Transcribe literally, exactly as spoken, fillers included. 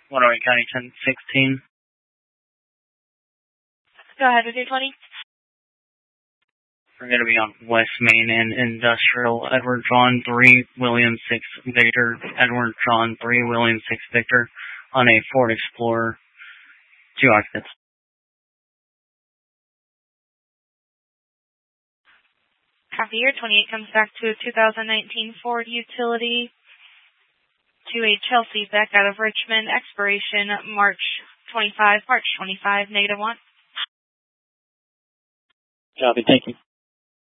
Waterway County ten sixteen. Go ahead with your twenty. We're going to be on West Main and Industrial. Edward John three, William six, Victor. Edward John three, William six, Victor. On a Ford Explorer. Two occupants. Copy. Your twenty-eight comes back to a two thousand nineteen Ford Utility to a Chelsea Beck out of Richmond. Expiration March twenty-fifth, March twenty-fifth, negative one. Copy. Thank you.